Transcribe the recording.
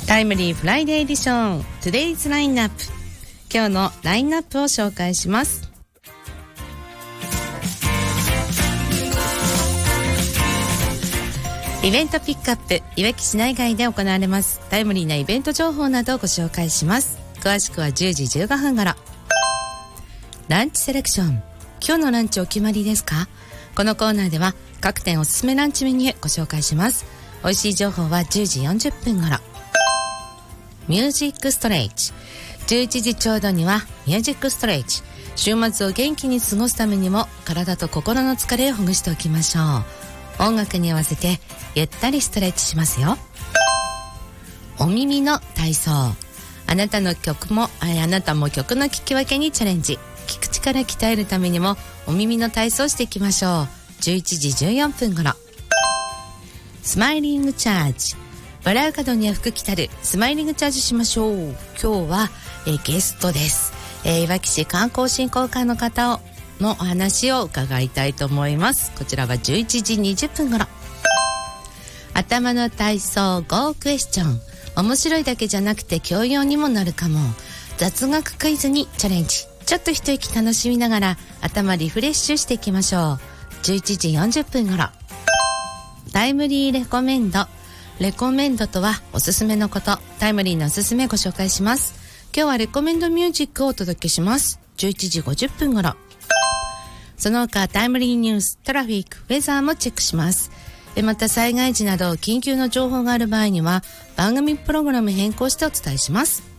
タイムリーフライデーエディション Today's ラインナップ、今日のラインナップを紹介します。イベントピックアップ、いわき市内外で行われますタイムリーなイベント情報などをご紹介します。詳しくは10時15分頃。ランチセレクション、今日のランチお決まりですか？このコーナーでは各店おすすめランチメニューご紹介します。美味しい情報は10時40分頃。ミュージックストレッチ、11時ちょうどにはミュージックストレッチ、週末を元気に過ごすためにも体と心の疲れをほぐしておきましょう。音楽に合わせてゆったりストレッチしますよ。お耳の体操、あなたも曲の聞き分けにチャレンジ。聞く力鍛えるためにもお耳の体操していきましょう。11時14分頃。スマイリングチャージ、笑う角には福来たるスマイリングチャージしましょう。今日は、ゲストです。いわき市観光振興課の方のお話を伺いたいと思います。こちらは11時20分頃。頭の体操 Go クエスチョン、面白いだけじゃなくて教養にもなるかも。雑学クイズにチャレンジ。ちょっと一息楽しみながら頭リフレッシュしていきましょう。11時40分頃。タイムリーレコメンド、レコメンドとはおすすめのこと。タイムリーのおすすめご紹介します。今日はレコメンドミュージックをお届けします。11時50分頃。その他タイムリーニュース、トラフィック、ウェザーもチェックします。また災害時など緊急の情報がある場合には番組プログラム変更してお伝えします。